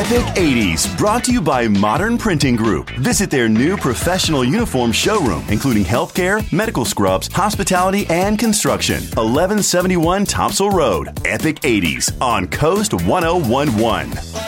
Epic 80s, brought to you by Modern Printing Group. Visit their new professional uniform showroom, including healthcare, medical scrubs, hospitality, and construction. 1171 Topsail Road. Epic 80s on Coast 1011.